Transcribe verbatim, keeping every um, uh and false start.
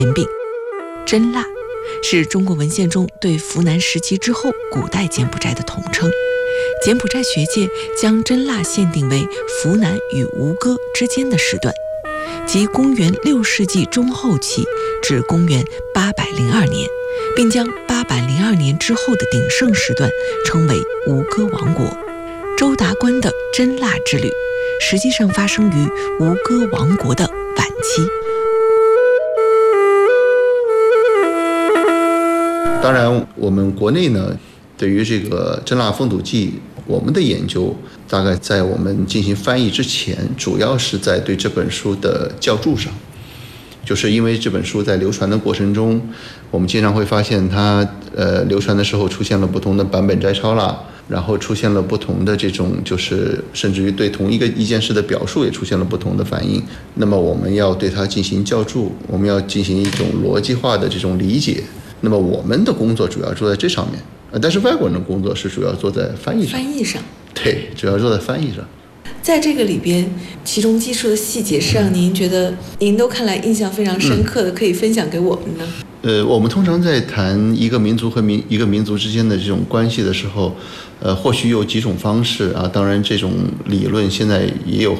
病。真腊是中国文献中对扶南时期之后古代柬埔寨的统称。柬埔寨学界将真腊限定为扶南与吴哥之间的时段，即公元六世纪中后期至公元八百零二年，并将八百零二年之后的鼎盛时段称为吴哥王国。周达观的真腊之旅实际上发生于吴哥王国的晚期。 当然我们国内呢，对于这个真腊风土记我们的研究大概在我们进行翻译之前，主要是在对这本书的校注上，就是因为这本书在流传的过程中，我们经常会发现它呃流传的时候出现了不同的版本摘抄啦，然后出现了不同的这种就是甚至于对同一个一件事的表述也出现了不同的反应。那么我们要对它进行校注，我们要进行一种逻辑化的这种理解。那么我们的工作主要做在这上面，但是外国人的工作是主要做在翻译上。 翻译上， 对，主要做在翻译上。 在这个里边，其中记述的细节是让您觉得您都看来印象非常深刻的，嗯、可以分享给我们呢？ 呃，我们通常在谈一个民族和民一个民族之间的这种关系的时候，呃，或许有几种方式啊。当然，这种理论现在也有